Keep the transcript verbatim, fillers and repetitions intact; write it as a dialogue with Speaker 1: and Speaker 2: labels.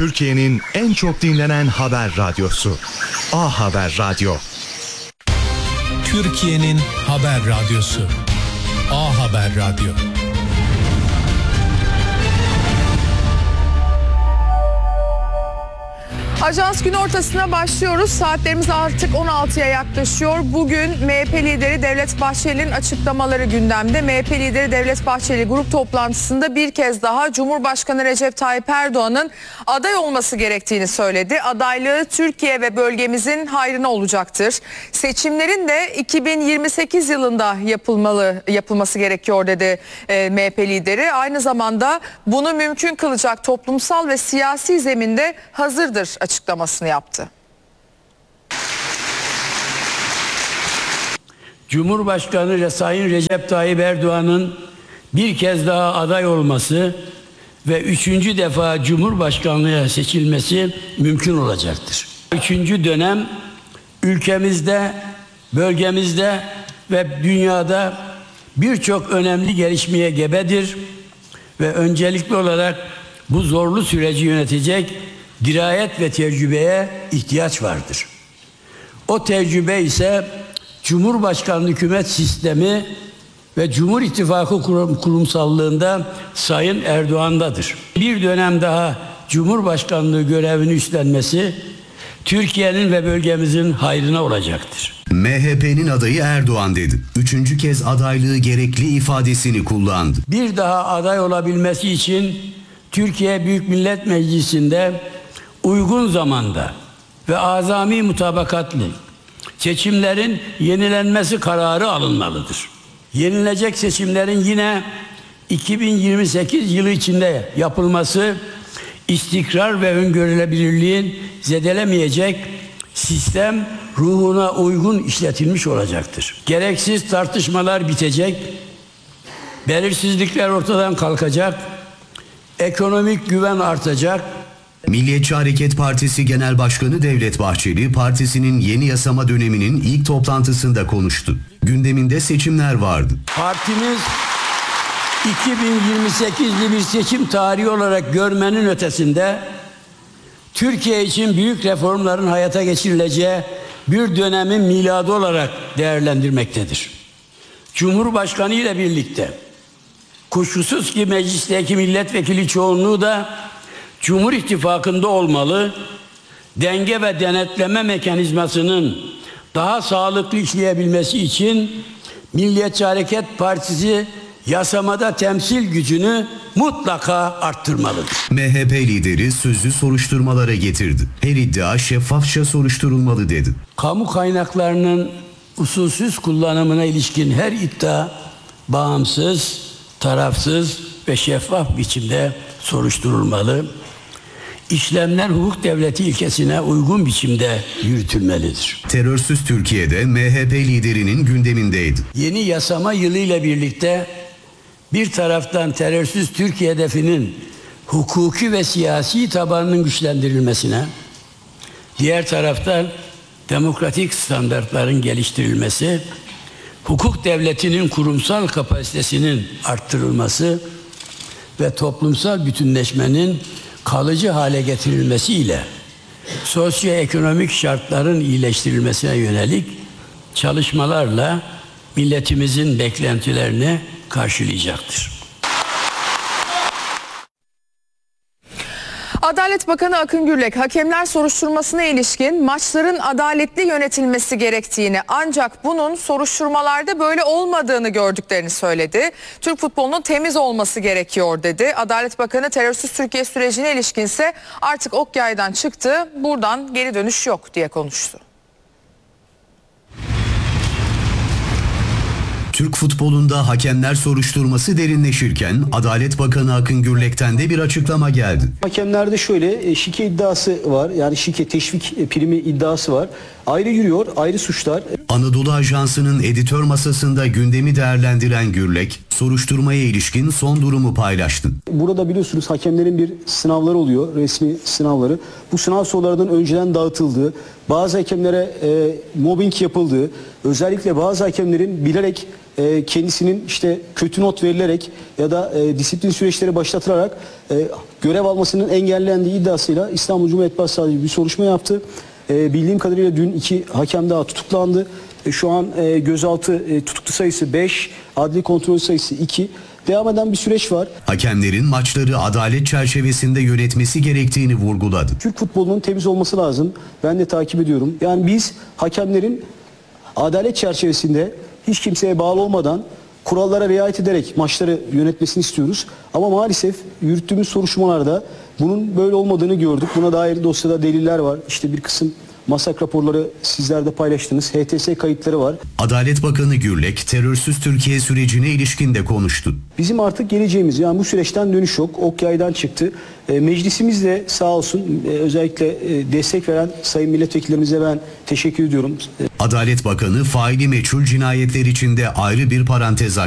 Speaker 1: Türkiye'nin en çok dinlenen haber radyosu. A Haber Radyo.
Speaker 2: Türkiye'nin haber radyosu. A Haber Radyo.
Speaker 3: Ajans gün ortasına başlıyoruz. Saatlerimiz artık on altıya yaklaşıyor. Bugün M H P lideri Devlet Bahçeli'nin açıklamaları gündemde. M H P lideri Devlet Bahçeli grup toplantısında bir kez daha Cumhurbaşkanı Recep Tayyip Erdoğan'ın aday olması gerektiğini söyledi. Adaylığı Türkiye ve bölgemizin hayrına olacaktır. Seçimlerin de iki bin yirmi sekiz yılında yapılmalı yapılması gerekiyor dedi e, M H P lideri. Aynı zamanda bunu mümkün kılacak toplumsal ve siyasi zeminde hazırdır açıklamasını yaptı.
Speaker 4: Cumhurbaşkanı Sayın Recep Tayyip Erdoğan'ın bir kez daha aday olması ve üçüncü defa Cumhurbaşkanlığına seçilmesi mümkün olacaktır. Üçüncü dönem ülkemizde, bölgemizde ve dünyada birçok önemli gelişmeye gebedir ve öncelikli olarak bu zorlu süreci yönetecek dirayet ve tecrübeye ihtiyaç vardır. O tecrübe ise Cumhurbaşkanlığı hükümet sistemi ve Cumhur İttifakı kurum, kurumsallığında Sayın Erdoğan'dadır. Bir dönem daha Cumhurbaşkanlığı görevini üstlenmesi Türkiye'nin ve bölgemizin hayrına olacaktır.
Speaker 5: M H P'nin adayı Erdoğan dedi. Üçüncü kez adaylığı gerekli ifadesini kullandı.
Speaker 4: Bir daha aday olabilmesi için Türkiye Büyük Millet Meclisi'nde uygun zamanda ve azami mutabakatli seçimlerin yenilenmesi kararı alınmalıdır. Yenilecek seçimlerin yine iki bin yirmi sekiz yılı içinde yapılması istikrar ve öngörülebilirliğin zedelemeyecek sistem ruhuna uygun işletilmiş olacaktır. Gereksiz tartışmalar bitecek, belirsizlikler ortadan kalkacak, ekonomik güven artacak.
Speaker 5: Milliyetçi Hareket Partisi Genel Başkanı Devlet Bahçeli, partisinin yeni yasama döneminin ilk toplantısında konuştu. Gündeminde seçimler vardı.
Speaker 4: Partimiz iki bin yirmi sekizli bir seçim tarihi olarak görmenin ötesinde Türkiye için büyük reformların hayata geçirileceği bir dönemin miladı olarak değerlendirmektedir. Cumhurbaşkanı ile birlikte kuşkusuz ki meclisteki milletvekili çoğunluğu da Cumhur İttifakı'nda olmalı, denge ve denetleme mekanizmasının daha sağlıklı işleyebilmesi için Milliyetçi Hareket Partisi yasamada temsil gücünü mutlaka arttırmalıdır.
Speaker 5: M H P lideri sözü soruşturmalara getirdi. Her iddia şeffafça soruşturulmalı dedi.
Speaker 4: Kamu kaynaklarının usulsüz kullanımına ilişkin her iddia bağımsız, tarafsız ve şeffaf biçimde soruşturulmalı. İşlemler hukuk devleti ilkesine uygun biçimde yürütülmelidir.
Speaker 5: Terörsüz Türkiye'de M H P liderinin gündemindeydi.
Speaker 4: Yeni yasama yılı ile birlikte bir taraftan terörsüz Türkiye hedefinin hukuki ve siyasi tabanının güçlendirilmesine, diğer taraftan demokratik standartların geliştirilmesi, hukuk devletinin kurumsal kapasitesinin arttırılması ve toplumsal bütünleşmenin kalıcı hale getirilmesiyle sosyoekonomik şartların iyileştirilmesine yönelik çalışmalarla milletimizin beklentilerini karşılayacaktır.
Speaker 3: Adalet Bakanı Akın Gürlek, hakemler soruşturmasına ilişkin maçların adaletli yönetilmesi gerektiğini, ancak bunun soruşturmalarda böyle olmadığını gördüklerini söyledi. Türk futbolunun temiz olması gerekiyor dedi. Adalet Bakanı terörsüz Türkiye sürecine ilişkinse artık ok yaydan çıktı, buradan geri dönüş yok diye konuştu.
Speaker 5: Türk futbolunda hakemler soruşturması derinleşirken Adalet Bakanı Akın Gürlek'ten de bir açıklama geldi.
Speaker 6: Hakemlerde şöyle şike iddiası var. Yani şike teşvik primi iddiası var. Ayrı yürüyor, ayrı suçlar.
Speaker 5: Anadolu Ajansı'nın editör masasında gündemi değerlendiren Gürlek, soruşturmaya ilişkin son durumu paylaştı.
Speaker 6: Burada biliyorsunuz hakemlerin bir sınavları oluyor, resmi sınavları. Bu sınav sorularının önceden dağıtıldığı, bazı hakemlere e, mobbing yapıldığı, özellikle bazı hakemlerin bilerek e, kendisinin işte kötü not verilerek ya da e, disiplin süreçleri başlatılarak e, görev almasının engellendiği iddiasıyla İstanbul Cumhuriyet Başsavcılığı bir soruşturma yaptı. E, bildiğim kadarıyla dün iki hakem daha tutuklandı. E, şu an e, gözaltı e, tutuklu sayısı beş, adli kontrol sayısı iki. Devam eden bir süreç var.
Speaker 5: Hakemlerin maçları adalet çerçevesinde yönetmesi gerektiğini vurguladı.
Speaker 6: Türk futbolunun temiz olması lazım. Ben de takip ediyorum. Yani biz hakemlerin adalet çerçevesinde hiç kimseye bağlı olmadan kurallara riayet ederek maçları yönetmesini istiyoruz. Ama maalesef yürüttüğümüz soruşturmalarda bunun böyle olmadığını gördük. Buna dair dosyada deliller var. İşte bir kısım masak raporları sizler de paylaştınız. H T S kayıtları var.
Speaker 5: Adalet Bakanı Gürlek terörsüz Türkiye sürecine ilişkin de konuştu.
Speaker 6: Bizim artık geleceğimiz, yani bu süreçten dönüş yok. Ok yaydan çıktı. E, meclisimiz de sağ olsun e, özellikle e, destek veren sayın milletvekillerimize ben teşekkür ediyorum.
Speaker 5: Adalet Bakanı faili meçhul cinayetler içinde ayrı bir parantez açtı.